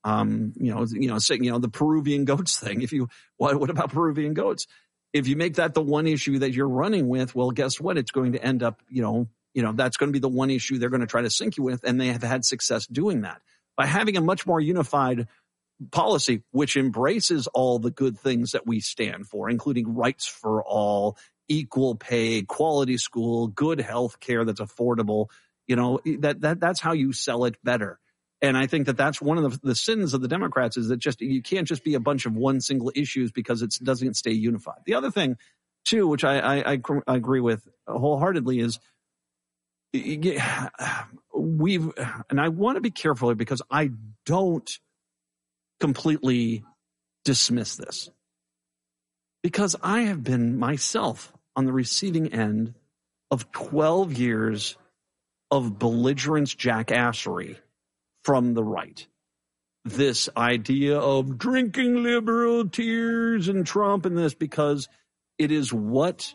The Peruvian goats thing. What about Peruvian goats? If you make that the one issue that you're running with, well, guess what? It's going to end up, that's going to be the one issue they're going to try to sink you with, and they have had success doing that. By having a much more unified policy, which embraces all the good things that we stand for, including rights for all, equal pay, quality school, good health care that's affordable, that's how you sell it better. And I think that that's one of the sins of the Democrats, is that you can't just be a bunch of one single issues because it doesn't stay unified. The other thing, too, which I agree with wholeheartedly, is and I want to be careful because I don't completely dismiss this, because I have been myself on the receiving end of 12 years of belligerent jackassery from the right. This idea of drinking liberal tears and Trump and this, because it is what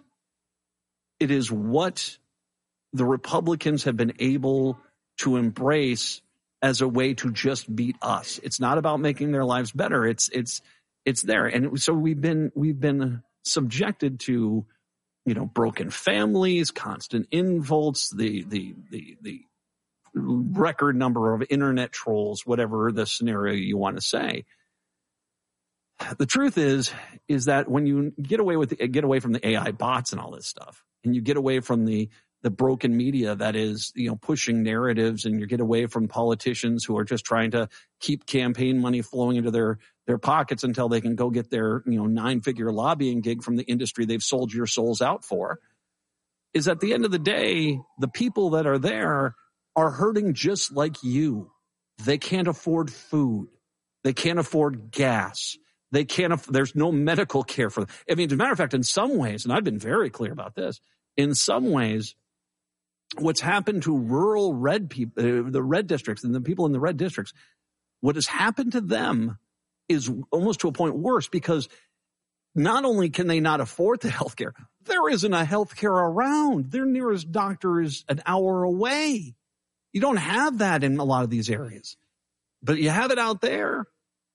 the Republicans have been able to embrace as a way to just beat us. It's not about making their lives better. It's there. And so we've been subjected to, broken families, constant insults, the record number of internet trolls, whatever the scenario you want to say. The truth is that when you get away from the AI bots and all this stuff, and you get away from the broken media that is, pushing narratives, and you get away from politicians who are just trying to keep campaign money flowing into their pockets until they can go get their, 9-figure lobbying gig from the industry they've sold your souls out for, is at the end of the day, the people that are there are hurting just like you. They can't afford food. They can't afford gas. There's no medical care for them. I mean, as a matter of fact, in some ways, and I've been very clear about this, in some ways, what's happened to rural red people, the red districts, and the people in the red districts, what has happened to them is almost to a point worse, because not only can they not afford the health care, there isn't a health care around. Their nearest doctor is an hour away. You don't have that in a lot of these areas, but you have it out there.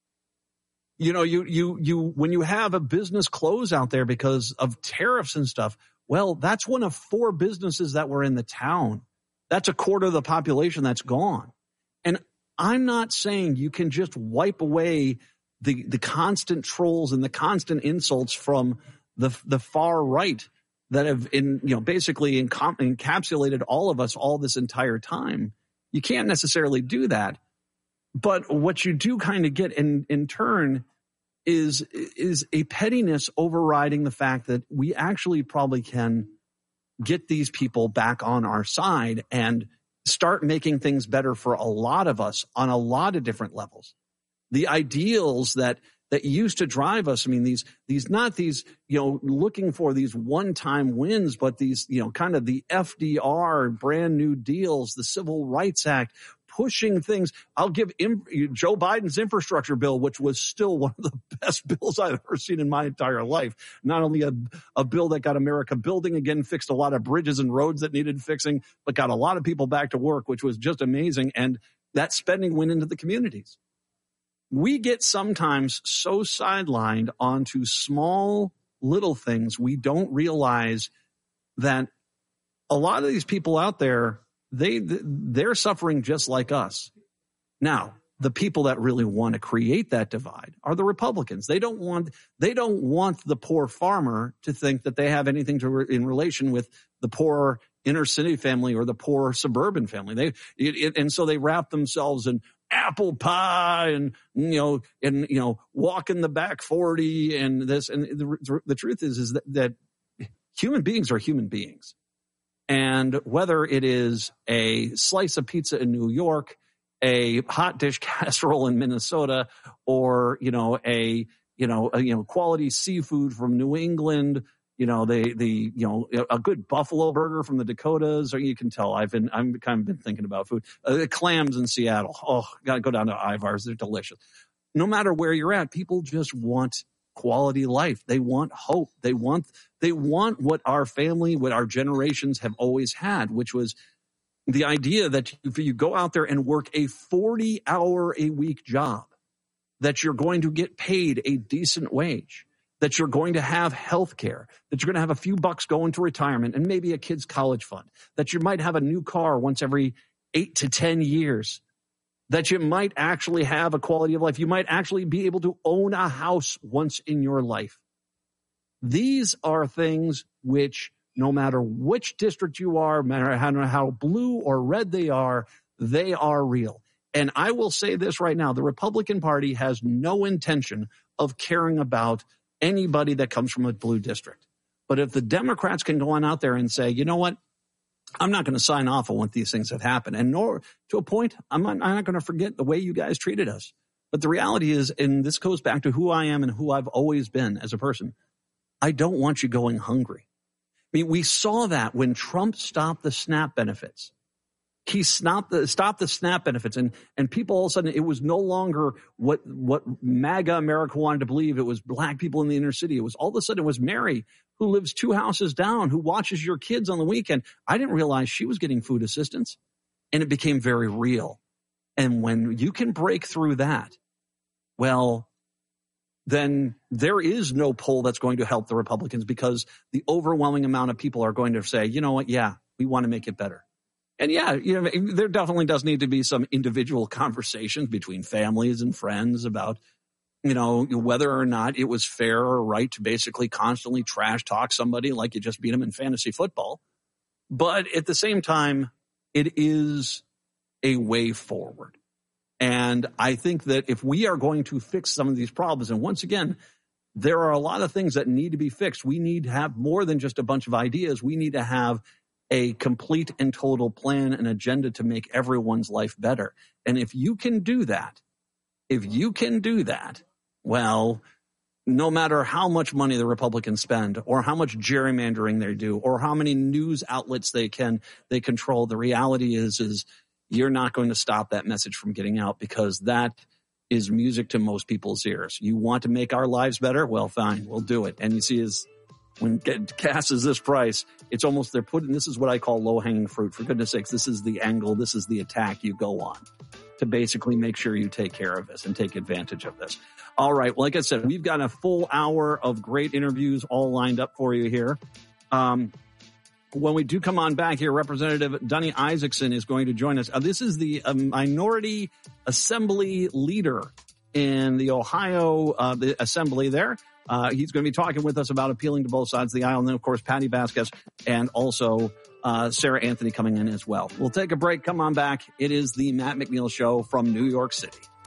When you have a business close out there because of tariffs and stuff, well, that's one of 4 businesses that were in the town. That's a quarter of the population that's gone. And I'm not saying you can just wipe away the constant trolls and the constant insults from the far right that have basically encapsulated all of us all this entire time. You can't necessarily do that. But what you do kind of get in turn is a pettiness overriding the fact that we actually probably can get these people back on our side and start making things better for a lot of us on a lot of different levels. The ideals that used to drive us, I mean, these looking for these one-time wins, but these, kind of the FDR brand new deals, the Civil Rights Act, pushing things. I'll give Joe Biden's infrastructure bill, which was still one of the best bills I've ever seen in my entire life. Not only a bill that got America building again, fixed a lot of bridges and roads that needed fixing, but got a lot of people back to work, which was just amazing. And that spending went into the communities. We get sometimes so sidelined onto small little things, we don't realize that a lot of these people out there, they're suffering just like us. Now, the people that really want to create that divide are the Republicans. They don't want the poor farmer to think that they have anything in relation with the poor inner city family or the poor suburban family. And so they wrap themselves in apple pie and walking the back 40 and this. And the truth is that human beings are human beings. And whether it is a slice of pizza in New York, a hot dish casserole in Minnesota, or a quality seafood from New England, a good buffalo burger from the Dakotas, or you can tell I've kind of been thinking about food. Clams in Seattle, gotta go down to Ivar's, they're delicious. No matter where you're at, people just want quality life. They want hope. They want what our family, what our generations have always had, which was the idea that if you go out there and work a 40-hour-a-week job, that you're going to get paid a decent wage, that you're going to have health care, that you're going to have a few bucks going to retirement and maybe a kid's college fund, that you might have a new car once every 8 to 10 years, that you might actually have a quality of life. You might actually be able to own a house once in your life. These are things which, no matter which district you are, no matter how blue or red they are real. And I will say this right now, the Republican Party has no intention of caring about anybody that comes from a blue district. But if the Democrats can go on out there and say, you know what, I'm not going to sign off on what these things have happened. And nor, to a point, I'm not going to forget the way you guys treated us. But the reality is, and this goes back to who I am and who I've always been as a person, I don't want you going hungry. I mean, we saw that when Trump stopped the SNAP benefits. He stopped the SNAP benefits, and people all of a sudden, it was no longer what MAGA America wanted to believe. It was black people in the inner city. It was all of a sudden, it was Mary, who lives 2 houses down, who watches your kids on the weekend. I didn't realize she was getting food assistance, and it became very real. And when you can break through that, well, then there is no poll that's going to help the Republicans, because the overwhelming amount of people are going to say, you know what, yeah, we want to make it better. And yeah, you know, there definitely does need to be some individual conversations between families and friends about, you know, whether or not it was fair or right to basically constantly trash talk somebody like you just beat them in fantasy football. But at the same time, it is a way forward. And I think that if we are going to fix some of these problems, and once again, there are a lot of things that need to be fixed. We need to have more than just a bunch of ideas. We need to have a complete and total plan and agenda to make everyone's life better. And if you can do that, well, no matter how much money the Republicans spend or how much gerrymandering they do or how many news outlets they control, the reality is you're not going to stop that message from getting out, because that is music to most people's ears. You want to make our lives better? Well, fine, we'll do it. And you see, when gas is this price, it's almost this is what I call low-hanging fruit. For goodness sakes, this is the angle, this is the attack you go on to basically make sure you take care of this and take advantage of this. All right, well, like I said, we've got a full hour of great interviews all lined up for you here. When we do come on back here, Representative Donnie Isaacson is going to join us. This is the minority assembly leader in the Ohio the assembly there. He's going to be talking with us about appealing to both sides of the aisle. And then, of course, Patty Vasquez and also Sarah Anthony coming in as well. We'll take a break. Come on back. It is the Matt McNeil Show from New York City.